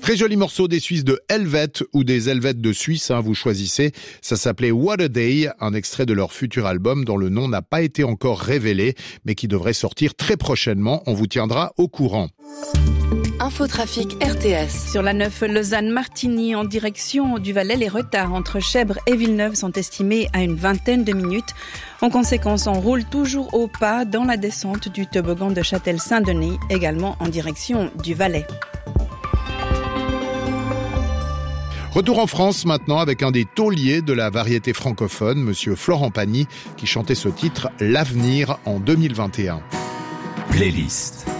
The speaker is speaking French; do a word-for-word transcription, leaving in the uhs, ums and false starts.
Très joli morceau des Suisses de Helvète ou des Helvètes de Suisse, hein, vous choisissez. Ça s'appelait What a Day, un extrait de leur futur album dont le nom n'a pas été encore révélé, mais qui devrait sortir très prochainement. On vous tiendra au courant. Infotrafic R T S. Sur la neuf Lausanne-Martigny en direction du Valais, les retards entre Chèvres et Villeneuve sont estimés à une vingtaine de minutes. En conséquence, on roule toujours au pas dans la descente du toboggan de Châtel-Saint-Denis, également en direction du Valais. Retour en France maintenant avec un des tauliers de la variété francophone, monsieur Florent Pagny, qui chantait ce titre « L'avenir » en deux mille vingt et un. Playlist.